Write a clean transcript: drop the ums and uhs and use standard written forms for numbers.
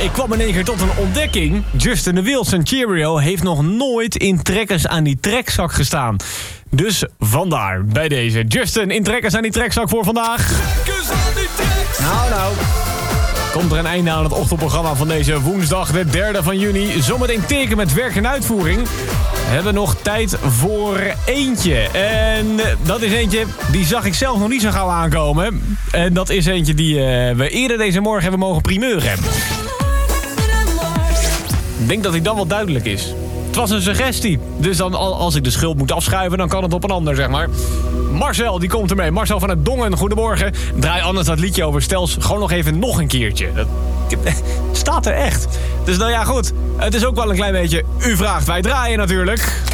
Ik kwam in één keer tot een ontdekking. Justin de Wilson Cheerio heeft nog nooit in Trekkers aan die trekzak gestaan. Dus vandaar bij deze Justin in Trekkers aan die trekzak voor vandaag. Trekkers aan die trekzak. Nou. Komt er een einde aan het ochtendprogramma van deze woensdag, de 3e van juni. Zometeen teken met werk en uitvoering. We hebben nog tijd voor eentje. En dat is eentje, die zag ik zelf nog niet zo gauw aankomen. En dat is eentje die we eerder deze morgen hebben mogen primeuren. Ik denk dat hij dan wel duidelijk is. Het was een suggestie. Dus dan, als ik de schuld moet afschuiven, dan kan het op een ander, zeg maar. Marcel, die komt ermee. Marcel van het Dongen, goedemorgen. Draai anders dat liedje over Stels gewoon nog een keertje. Dat staat er echt. Dus nou ja, goed. Het is ook wel een klein beetje... U vraagt, wij draaien natuurlijk.